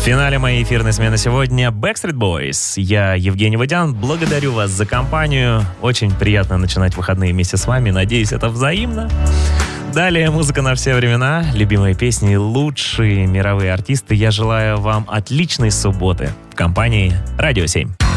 финале моей эфирной смены сегодня Backstreet Boys. Я Евгений Водян. Благодарю вас за компанию. Очень приятно начинать выходные вместе с вами. Надеюсь, это взаимно. Далее музыка на все времена, любимые песни, лучшие мировые артисты. Я желаю вам отличной субботы в компании Радио 7.